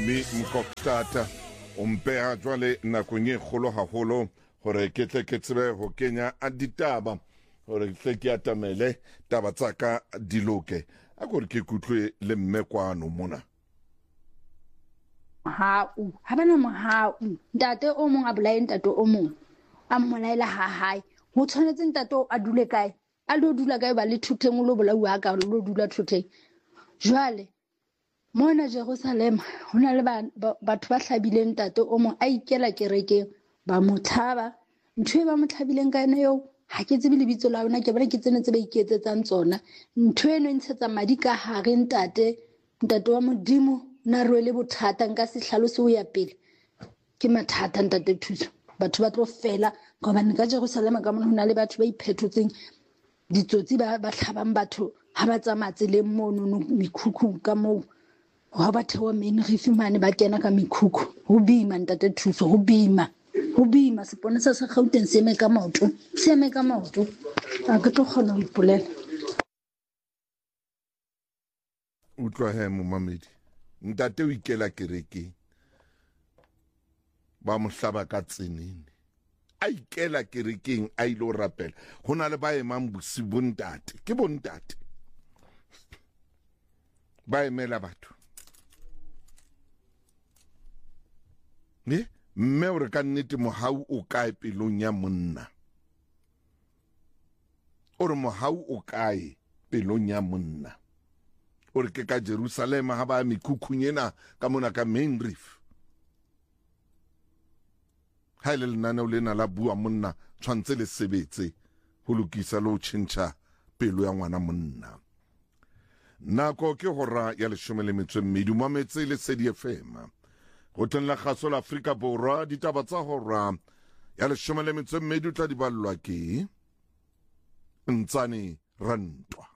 Mi mkokstata umpea jwale na kwenye kholo haholo hore ketle ketsebe ho Kenya a ditaba hore tle ke atamele taba tsaka diloke a gore ke kutlwe le mmekwano mona ha bana mohau ntate o mong a bolae ntate o mong a mmolaela ha hae ho tshwanetse ntate a dule kae a lo dula kae ba le thutheng o lo bolaua ka lo dula thutheng jwale mona Jerusalem hona le batho ba hlabileng ntate o mong a ikela kerekeng ba motlhaba ntwe ba motlhabileng ka ena yo ha ke tsebe lebitso la ona ke bona ke tsenetse ba iketsetsang tsona ntwe eno ntshetsa madi ka hare ntate wa modimo na rwele bothata nka se hlalose o ya pele ke mathata ntate thuso batho ba tlo fela gobane ka Jerusalem ka mona hona le batho ba iphetotseng ditsotsi ba hlabang batho ha ba tsamatse le mono mikhukhu ka mo ha batho wa men re fumane ba kena ka mikhukhu ho bima ntate thuso ho bima seponesa sa Gauteng se eme ka maoto a ke tlo kgona ho ipolela utlwa he momamedi ntate o ikela kereke ba mohlaba ka tsenene a ikela kerekeng a ilo rapela hona le ba emang bosibo ntate ke bontate ba emela batho mme o re ka nnete mohau o kae pelong ya monna o re mohau o kae pelong ya monna o re ke ka Jerusalem ha ba mekhukhung ka mona ka Main Reef ha ile lenaneo lena la bua monna tshwantse le sebetse ho lokisa le ho tjhentjha pelo ya ngwana monna nako ke hora ya 12 mametse le Sedi FM go tla kgaso la Afrika Borwa ditaba tsa hora ya 12 tla di ballwa ke Ntsane Rantwa.